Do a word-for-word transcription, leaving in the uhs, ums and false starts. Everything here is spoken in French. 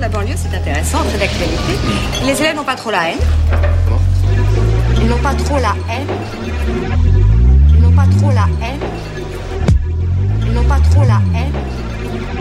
la banlieue, c'est intéressant, très d'actualité. Les élèves n'ont pas trop la haine. Comment ? Ils n'ont pas trop la haine. Ils n'ont pas trop la haine.